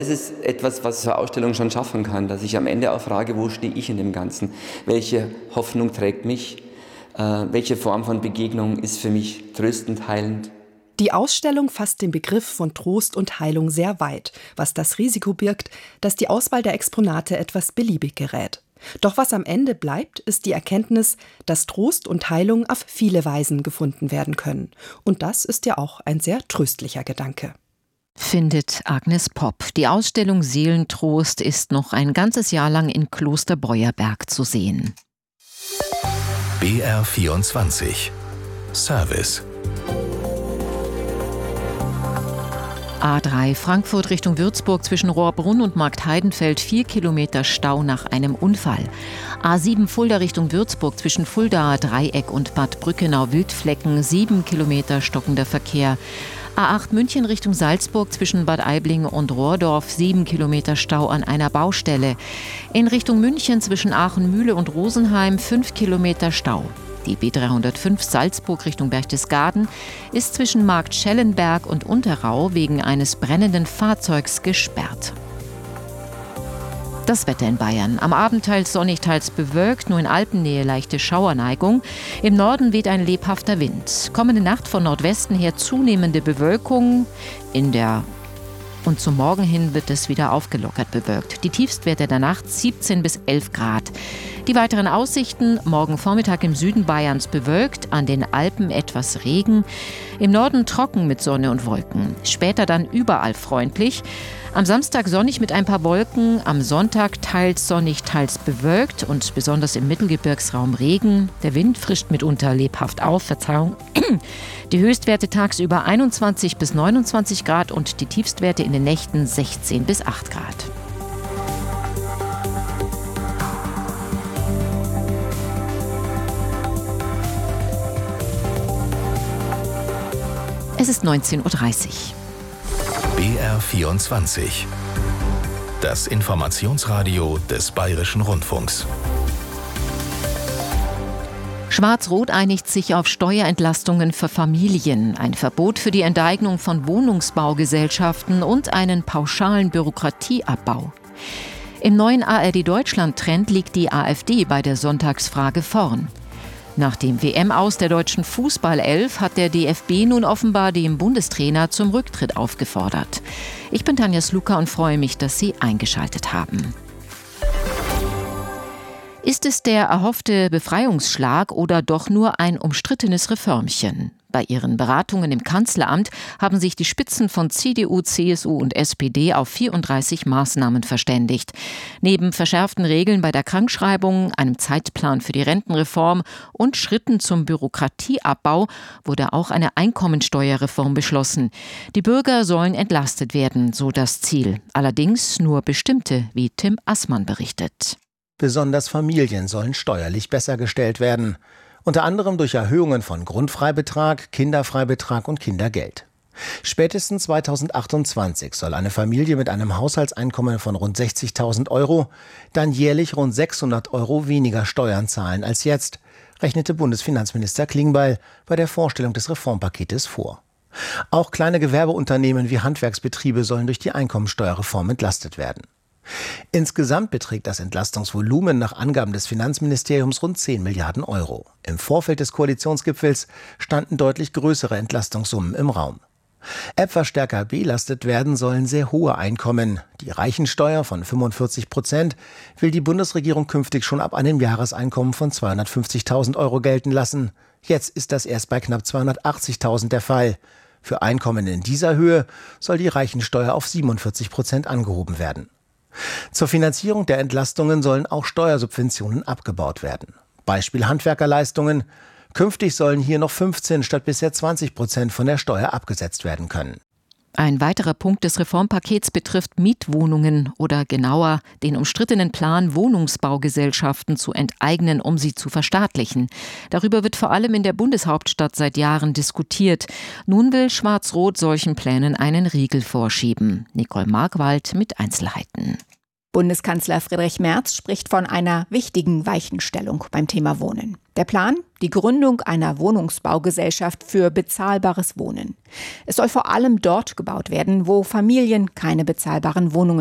Es ist etwas, was so eine Ausstellung schon schaffen kann, dass ich am Ende auch frage, wo stehe ich in dem Ganzen? Welche Hoffnung trägt mich? Welche Form von Begegnung ist für mich tröstend, heilend? Die Ausstellung fasst den Begriff von Trost und Heilung sehr weit, was das Risiko birgt, dass die Auswahl der Exponate etwas beliebig gerät. Doch was am Ende bleibt, ist die Erkenntnis, dass Trost und Heilung auf viele Weisen gefunden werden können. Und das ist ja auch ein sehr tröstlicher Gedanke. Findet Agnes Popp. Die Ausstellung Seelentrost ist noch ein ganzes Jahr lang in Kloster Breuerberg zu sehen. BR24 Service A3 Frankfurt Richtung Würzburg zwischen Rohrbrunn und Marktheidenfeld 4 Kilometer Stau nach einem Unfall. A7 Fulda Richtung Würzburg zwischen Fuldaer Dreieck und Bad Brückenau-Wildflecken 7 Kilometer stockender Verkehr. A8 München Richtung Salzburg zwischen Bad Aibling und Rohrdorf 7 Kilometer Stau an einer Baustelle. In Richtung München zwischen Aachen-Mühle und Rosenheim 5 Kilometer Stau. Die B305 Salzburg Richtung Berchtesgaden ist zwischen Marktschellenberg und Unterrau wegen eines brennenden Fahrzeugs gesperrt. Das Wetter in Bayern. Am Abend teils sonnig, teils bewölkt, nur in Alpennähe leichte Schauerneigung. Im Norden weht ein lebhafter Wind. Kommende Nacht von Nordwesten her zunehmende Bewölkung. Und zum Morgen hin wird es wieder aufgelockert bewölkt. Die Tiefstwerte der Nacht 17 bis 11 Grad. Die weiteren Aussichten: morgen Vormittag im Süden Bayerns bewölkt, an den Alpen etwas Regen, im Norden trocken mit Sonne und Wolken. Später dann überall freundlich. Am Samstag sonnig mit ein paar Wolken, am Sonntag teils sonnig, teils bewölkt und besonders im Mittelgebirgsraum Regen. Der Wind frischt mitunter lebhaft auf, Die Höchstwerte tagsüber 21 bis 29 Grad und die Tiefstwerte in den Nächten 16 bis 8 Grad. Es ist 19:30 Uhr. BR24 Das Informationsradio des Bayerischen Rundfunks. Schwarz-Rot einigt sich auf Steuerentlastungen für Familien, ein Verbot für die Enteignung von Wohnungsbaugesellschaften und einen pauschalen Bürokratieabbau. Im neuen ARD-Deutschland-Trend liegt die AfD bei der Sonntagsfrage vorn. Nach dem WM-Aus der deutschen Fußballelf hat der DFB nun offenbar dem Bundestrainer zum Rücktritt aufgefordert. Ich bin Tanja Sluka und freue mich, dass Sie eingeschaltet haben. Ist es der erhoffte Befreiungsschlag oder doch nur ein umstrittenes Reformchen? Bei ihren Beratungen im Kanzleramt haben sich die Spitzen von CDU, CSU und SPD auf 34 Maßnahmen verständigt. Neben verschärften Regeln bei der Krankschreibung, einem Zeitplan für die Rentenreform und Schritten zum Bürokratieabbau wurde auch eine Einkommensteuerreform beschlossen. Die Bürger sollen entlastet werden, so das Ziel. Allerdings nur bestimmte, wie Tim Assmann berichtet. Besonders Familien sollen steuerlich besser gestellt werden. Unter anderem durch Erhöhungen von Grundfreibetrag, Kinderfreibetrag und Kindergeld. Spätestens 2028 soll eine Familie mit einem Haushaltseinkommen von rund 60.000 Euro dann jährlich rund 600 Euro weniger Steuern zahlen als jetzt, rechnete Bundesfinanzminister Klingbeil bei der Vorstellung des Reformpaketes vor. Auch kleine Gewerbeunternehmen wie Handwerksbetriebe sollen durch die Einkommensteuerreform entlastet werden. Insgesamt beträgt das Entlastungsvolumen nach Angaben des Finanzministeriums rund 10 Milliarden Euro. Im Vorfeld des Koalitionsgipfels standen deutlich größere Entlastungssummen im Raum. Etwas stärker belastet werden sollen sehr hohe Einkommen. Die Reichensteuer von 45% will die Bundesregierung künftig schon ab einem Jahreseinkommen von 250.000 Euro gelten lassen. Jetzt ist das erst bei knapp 280.000 der Fall. Für Einkommen in dieser Höhe soll die Reichensteuer auf 47% angehoben werden. Zur Finanzierung der Entlastungen sollen auch Steuersubventionen abgebaut werden. Beispiel Handwerkerleistungen. Künftig sollen hier noch 15 statt bisher 20% von der Steuer abgesetzt werden können. Ein weiterer Punkt des Reformpakets betrifft Mietwohnungen oder genauer den umstrittenen Plan, Wohnungsbaugesellschaften zu enteignen, um sie zu verstaatlichen. Darüber wird vor allem in der Bundeshauptstadt seit Jahren diskutiert. Nun will Schwarz-Rot solchen Plänen einen Riegel vorschieben. Nicole Markwald mit Einzelheiten. Bundeskanzler Friedrich Merz spricht von einer wichtigen Weichenstellung beim Thema Wohnen. Der Plan? Die Gründung einer Wohnungsbaugesellschaft für bezahlbares Wohnen. Es soll vor allem dort gebaut werden, wo Familien keine bezahlbaren Wohnungen